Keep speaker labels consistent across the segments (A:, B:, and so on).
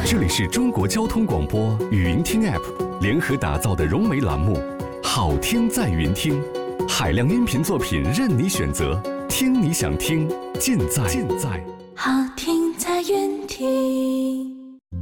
A: 这里是中国交通广播语音听 App 联合打造的融媒栏目，好听在云听，海量音频作品任你选择，听你想听，尽在
B: 好听在云听。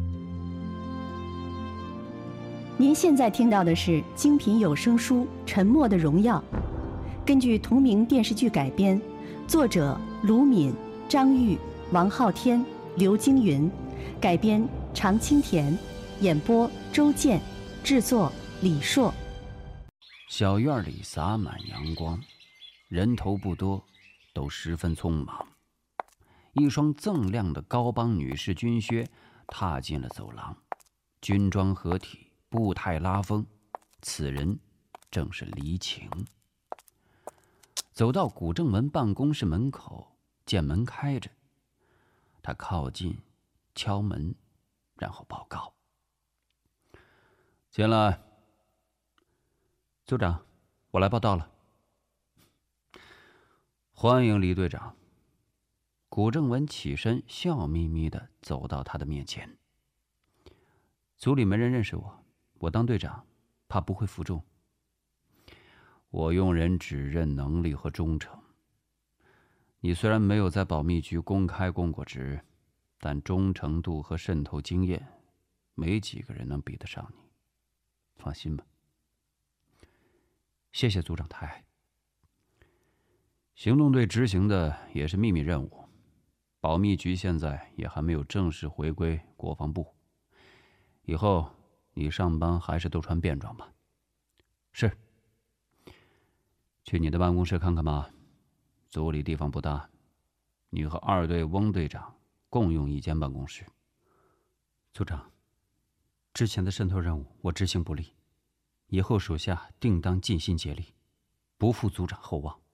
C: 您现在听到的是精品有声书《沉默的荣耀》，根据同名电视剧改编，作者卢敏、张玉、王昊天、刘京云，改编常青田，演播周健，制作李硕。
D: 小院里洒满阳光，人头不多，都十分匆忙。一双锃亮的高帮女士军靴踏进了走廊，军装合体，步态拉风，此人正是黎晴。走到古正文办公室门口，见门开着，他靠近敲门，然后报告：进来。组长，我来报道了。欢迎黎队长。古正文起身，笑眯眯地走到他的面前。组里没人认识我，我当队长，怕不会服众。我用人只认能力和忠诚。你虽然没有在保密局公开供过职，但忠诚度和渗透经验，没几个人能比得上你。放心吧。谢谢组长抬爱。行动队执行的也是秘密任务，保密局现在也还没有正式回归国防部。以后你上班还是都穿便装吧。是。去你的办公室看看吧，组里地方不大，你和二队翁队长共用一间办公室。组长，之前的渗透任务我执行不力，以后属下定当尽心竭力，不负组长厚望。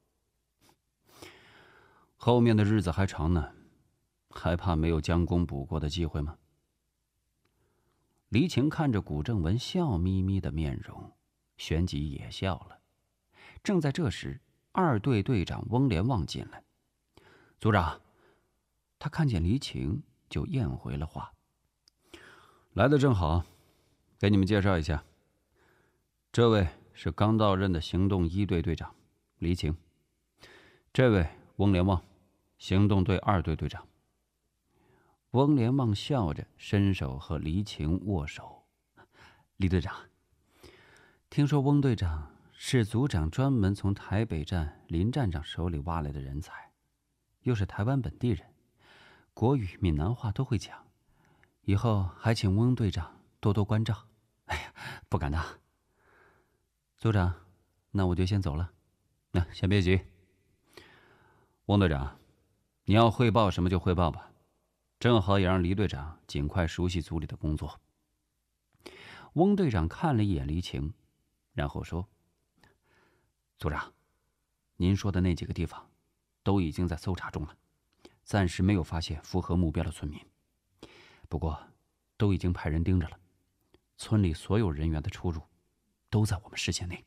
D: 后面的日子还长呢，还怕没有将功补过的机会吗？黎晴看着古正文笑眯眯的面容，旋即也笑了。正在这时，二队队长翁连旺进来。组长，他看见黎晴就咽回了话：来得正好，给你们介绍一下，这位是刚到任的行动一队队长黎晴，这位翁连旺，行动队二队队长。翁连旺笑着伸手和黎晴握手。黎队长，听说翁队长是组长专门从台北站林站长手里挖来的人才，又是台湾本地人，国语闽南话都会讲，以后还请翁队长多多关照。哎呀，不敢当。组长，那我就先走了。先别急。翁队长，你要汇报什么就汇报吧，正好也让黎队长尽快熟悉组里的工作。翁队长看了一眼黎晴，然后说：组长，您说的那几个地方都已经在搜查中了，暂时没有发现符合目标的村民，不过都已经派人盯着了，村里所有人员的出入都在我们视线内。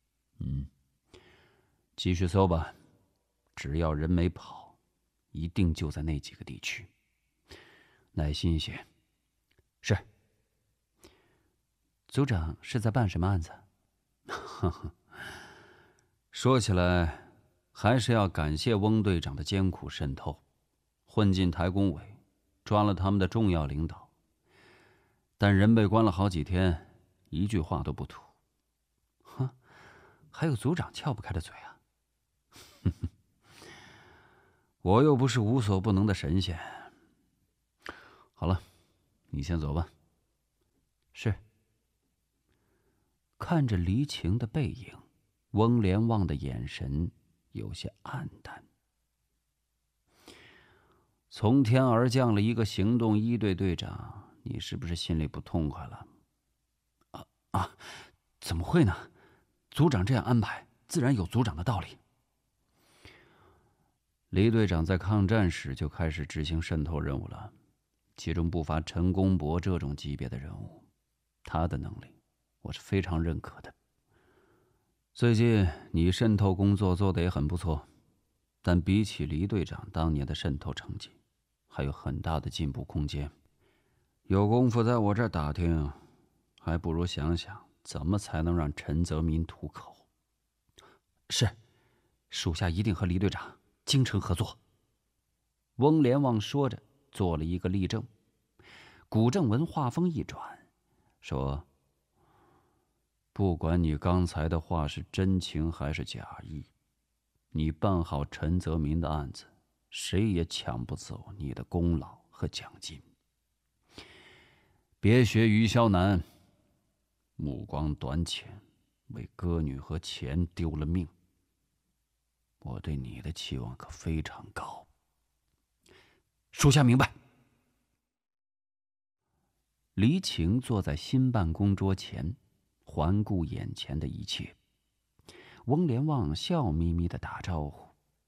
D: 继续搜吧，只要人没跑，一定就在那几个地区。耐心些。是。组长是在办什么案子？说起来，还是要感谢翁队长的艰苦渗透，混进台工委，抓了他们的重要领导，但人被关了好几天，一句话都不吐。还有组长撬不开的嘴啊！我又不是无所不能的神仙。好了，你先走吧。是。看着黎晴的背影，翁连旺的眼神有些黯淡。从天而降了一个行动一队队长，你是不是心里不痛快了？怎么会呢？组长这样安排，自然有组长的道理。黎队长在抗战时就开始执行渗透任务了，其中不乏陈公博这种级别的人物，他的能力我是非常认可的。最近你渗透工作做得也很不错，但比起黎队长当年的渗透成绩，还有很大的进步空间。 有功夫在我这儿打听，还不如想想怎么才能让陈泽民吐口。是，属下一定和李队长精诚合作。翁连旺说着，做了一个立正。古正文话锋一转，说：“不管你刚才的话是真情还是假意，你办好陈泽民的案子，谁也抢不走你的功劳和奖金。别学于霄南，目光短浅，为歌女和钱丢了命。我对你的期望可非常高。”属下明白。黎晴坐在新办公桌前，环顾眼前的一切。翁连旺笑眯眯的打招呼：“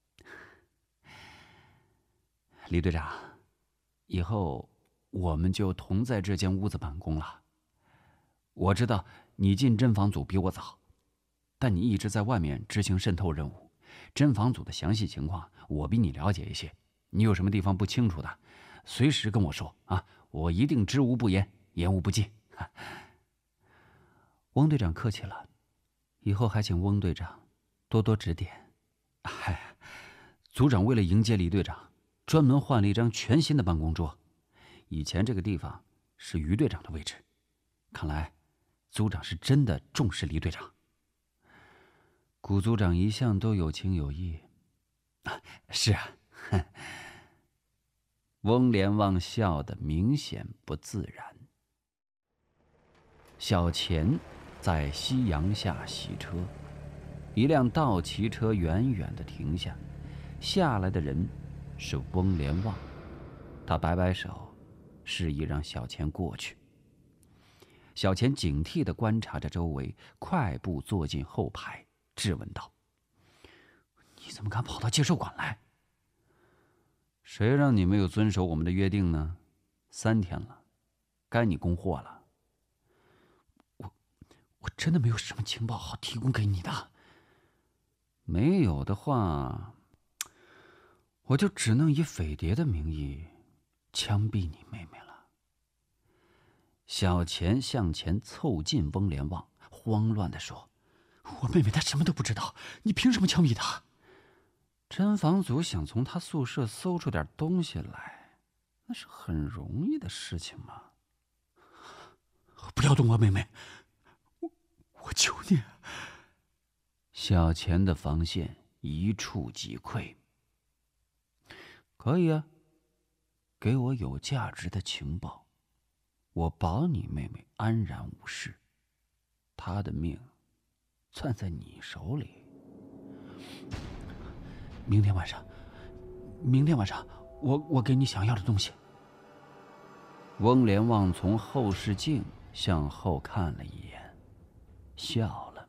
D: 李队长，以后我们就同在这间屋子办公了。我知道你进侦防组比我早，但你一直在外面执行渗透任务，侦防组的详细情况我比你了解一些。你有什么地方不清楚的，随时跟我说啊，我一定知无不言，言无不尽。”翁队长客气了，以后还请翁队长多多指点。嗨，组长为了迎接李队长，专门换了一张全新的办公桌。以前这个地方是于队长的位置，看来组长是真的重视李队长。古组长一向都有情有义。是啊。翁连旺笑得明显不自然。小钱在夕阳下洗车，一辆道奇车远远地停下，下来的人是翁连旺，他摆摆手，示意让小钱过去。小钱警惕地观察着周围，快步坐进后排，质问道：“你怎么敢跑到接收馆来？”“谁让你没有遵守我们的约定呢？3天了，该你供货了。”“我真的没有什么情报好提供给你的。”“没有的话，我就只能以匪谍的名义枪毙你妹妹了。”小钱向前凑近翁连旺，慌乱地说：“我妹妹她什么都不知道，你凭什么枪毙她？”“侦防组想从他宿舍搜出点东西来，那是很容易的事情嘛。”“不要动我妹妹，我求你。”小钱的防线一触即溃。“可以啊，给我有价值的情报，我保你妹妹安然无事，她的命攥在你手里。明天晚上，我给你想要的东西。”翁连旺从后视镜向后看了一眼，笑了。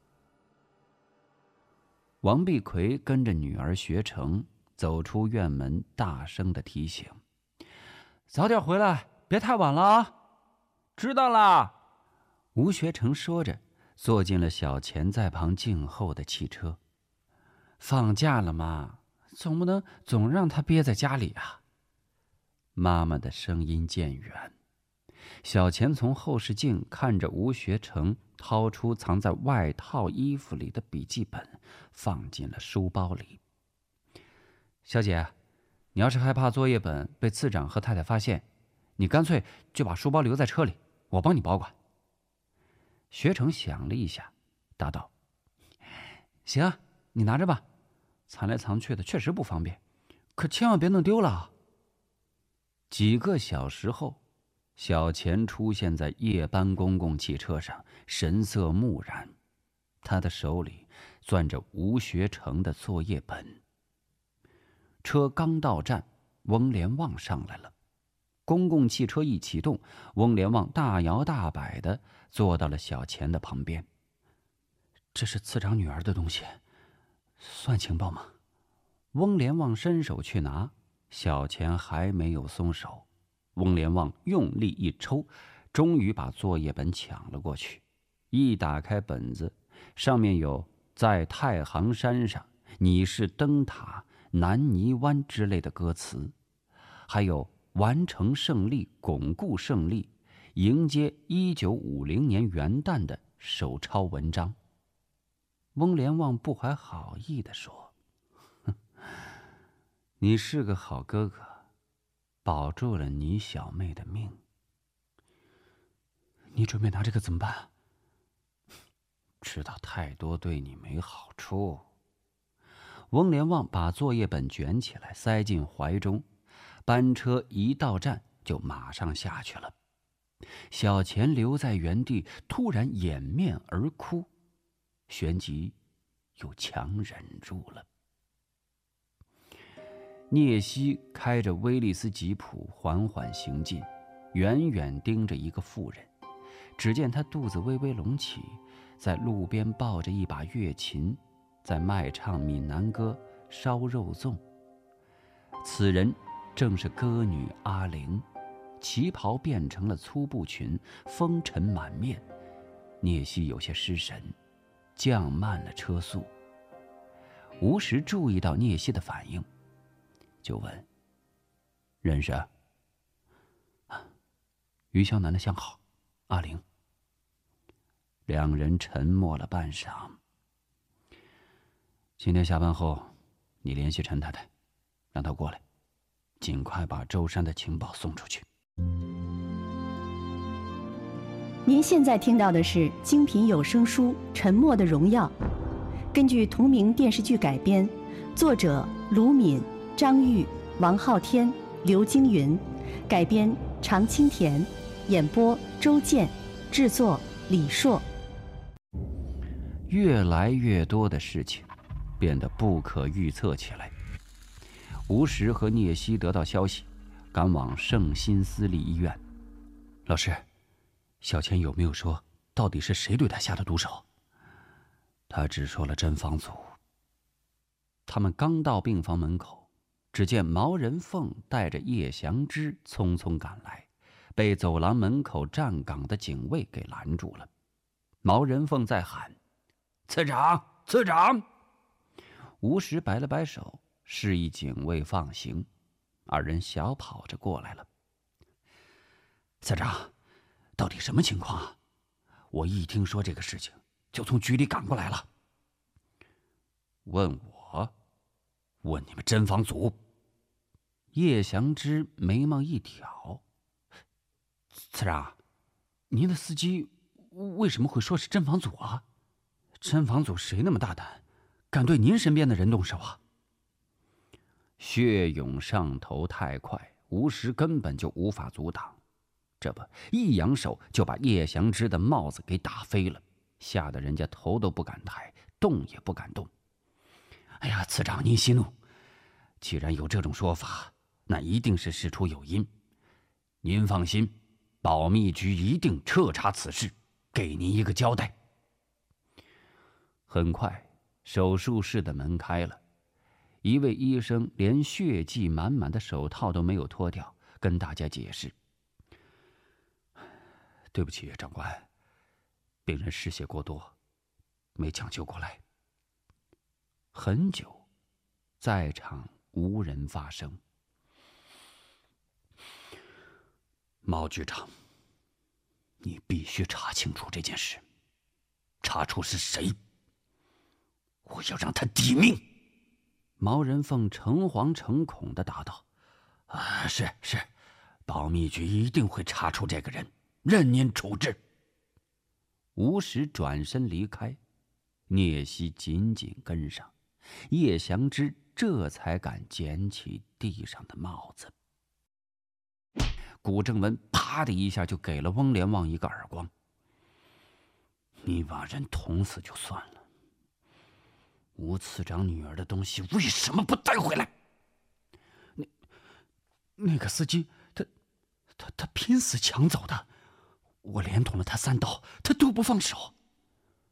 D: 王碧奎跟着女儿学成走出院门，大声地提醒：“早点回来，别太晚了啊！”“知道啦。”吴学成说着，坐进了小钱在旁静候的汽车。“放假了嘛，总不能总让他憋在家里啊。”妈妈的声音渐远。小钱从后视镜看着吴学成掏出藏在外套衣服里的笔记本，放进了书包里。“小姐，你要是害怕作业本被次长和太太发现，你干脆就把书包留在车里，我帮你保管。”学成想了一下，答道：“行啊，你拿着吧，藏来藏去的确实不方便，可千万别弄丢了。”几个小时后，小钱出现在夜班公共汽车上，神色木然，他的手里攥着吴学成的作业本。车刚到站，翁连旺上来了。公共汽车一启动，翁连旺大摇大摆地坐到了小钱的旁边。“这是次长女儿的东西，算情报吗？”翁连旺伸手去拿，小钱还没有松手。翁连旺用力一抽，终于把作业本抢了过去。一打开本子，上面有在太行山上、你是灯塔、南泥湾之类的歌词，还有完成胜利，巩固胜利，迎接1950年元旦的手抄文章。翁连旺不怀好意地说：“你是个好哥哥，保住了你小妹的命。你准备拿这个怎么办？知道太多对你没好处。”翁连旺把作业本卷起来塞进怀中，班车一到站就马上下去了。小钱留在原地，突然掩面而哭，旋即又强忍住了。聂西开着威利斯吉普缓缓行进，远远盯着一个妇人。只见她肚子微微隆起，在路边抱着一把乐琴，在卖唱闽南歌、烧肉粽。此人正是歌女阿玲，旗袍变成了粗布裙，风尘满面。聂西有些失神，降慢了车速。吴石注意到聂西的反应，就问：“认识？”“余湘南的相好，阿玲。”两人沉默了半晌。“今天下班后，你联系陈太太，让她过来，尽快把舟山的情报送出去。”
C: 您现在听到的是精品有声书《沉默的荣耀》，根据同名电视剧改编，作者卢敏、张玉、王昊天、刘京云，改编常青田，演播周健，制作李硕。
D: 越来越多的事情变得不可预测起来。吴石和聂西得到消息，赶往圣心私立医院。“老师，小钱有没有说到底是谁对他下的毒手？”“他只说了侦防组。”他们刚到病房门口，只见毛人凤带着叶祥之匆匆赶来，被走廊门口站岗的警卫给拦住了。毛人凤在喊：“次长，次长！”吴石摆了摆手，示意警卫放行。二人小跑着过来了。“次长，到底什么情况啊？我一听说这个事情，就从局里赶过来了。”“问我？问你们侦防组？”叶祥之眉毛一挑：“次长，您的司机为什么会说是侦防组啊？侦防组谁那么大胆，敢对您身边的人动手啊？”血涌上头太快，吴石根本就无法阻挡。这不，一扬手就把叶祥之的帽子给打飞了，吓得人家头都不敢抬，动也不敢动。“哎呀，次长您息怒，既然有这种说法，那一定是事出有因。您放心，保密局一定彻查此事，给您一个交代。”很快，手术室的门开了，一位医生连血迹满满的手套都没有脱掉，跟大家解释：“对不起，长官，病人失血过多，没抢救过来。”很久，在场无人发声。“毛局长，你必须查清楚这件事，查出是谁，我要让他抵命。”毛人凤诚惶诚恐地答道：“是，保密局一定会查出这个人，任您处置。”吴石转身离开，聂西紧紧跟上，叶祥之这才敢捡起地上的帽子。古正文啪的一下就给了翁连旺一个耳光：“你把人捅死就算了，吴次长女儿的东西为什么不带回来？那个司机，他拼死抢走的，我连捅了他3刀，他都不放手。”